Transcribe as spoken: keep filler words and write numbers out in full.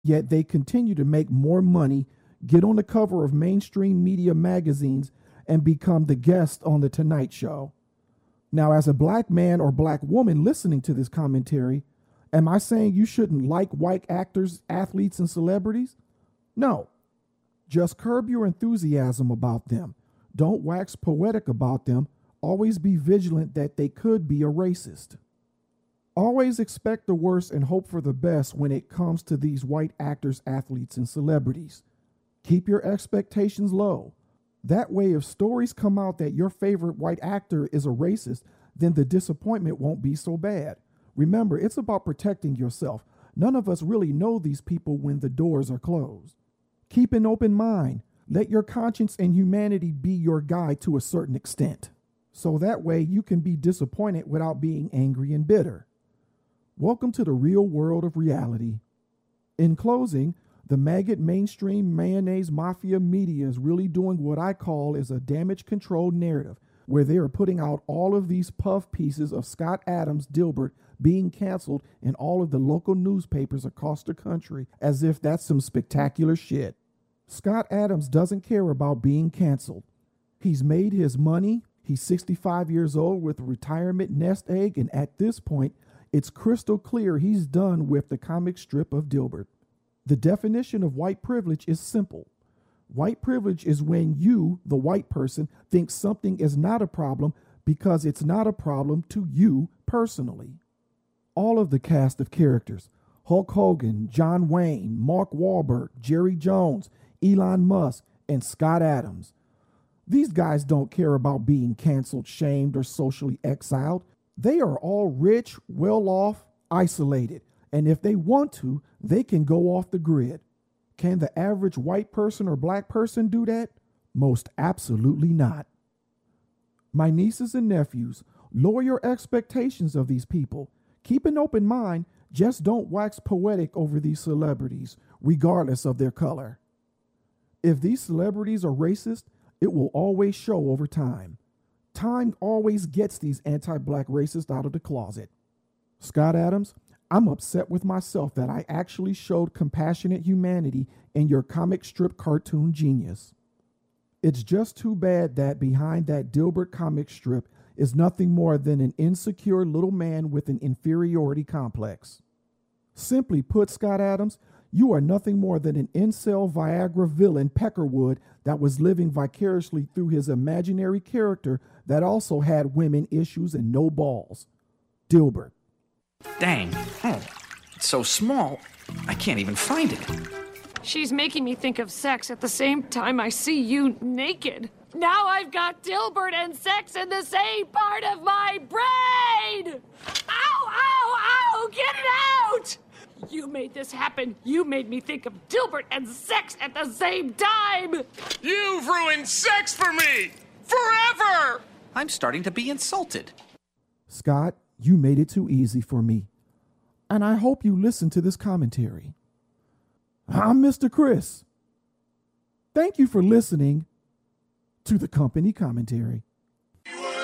Yet they continue to make more money, get on the cover of mainstream media magazines, and become the guest on The Tonight Show. Now, as a black man or black woman listening to this commentary, am I saying you shouldn't like white actors, athletes, and celebrities? No. Just curb your enthusiasm about them. Don't wax poetic about them. Always be vigilant that they could be a racist. Always expect the worst and hope for the best when it comes to these white actors, athletes, and celebrities. Keep your expectations low. That way, if stories come out that your favorite white actor is a racist, then the disappointment won't be so bad. Remember, it's about protecting yourself. None of us really know these people when the doors are closed. Keep an open mind. Let your conscience and humanity be your guide to a certain extent. So that way you can be disappointed without being angry and bitter. Welcome to the real world of reality. In closing, the maggot mainstream mayonnaise mafia media is really doing what I call is a damage control narrative, where they are putting out all of these puff pieces of Scott Adams Dilbert being canceled in all of the local newspapers across the country as if that's some spectacular shit. Scott Adams doesn't care about being canceled. He's made his money. He's sixty-five years old with a retirement nest egg, and at this point, it's crystal clear he's done with the comic strip of Dilbert. The definition of white privilege is simple. White privilege is when you, the white person, think something is not a problem because it's not a problem to you personally. All of the cast of characters, Hulk Hogan, John Wayne, Mark Wahlberg, Jerry Jones, Elon Musk, and Scott Adams. These guys don't care about being canceled, shamed, or socially exiled. They are all rich, well-off, isolated, and if they want to, they can go off the grid. Can the average white person or black person do that? Most absolutely not. My nieces and nephews, lower your expectations of these people. Keep an open mind, just don't wax poetic over these celebrities, regardless of their color. If these celebrities are racist, it will always show over time. Time always gets these anti-black racists out of the closet. Scott Adams, I'm upset with myself that I actually showed compassionate humanity in your comic strip cartoon genius. It's just too bad that behind that Dilbert comic strip is nothing more than an insecure little man with an inferiority complex. Simply put, Scott Adams, you are nothing more than an incel Viagra villain Peckerwood that was living vicariously through his imaginary character that also had women issues and no balls. Dilbert. Dang. Oh, it's so small, I can't even find it. She's making me think of sex at the same time I see you naked. Now I've got Dilbert and sex in the same part of my brain! Ow, ow, ow! Get it out! You made this happen. You made me think of Dilbert and sex at the same time! You've ruined sex for me! Forever! I'm starting to be insulted. Scott, you made it too easy for me. And I hope you listen to this commentary. I'm Mister Chris. Thank you for listening to the company commentary.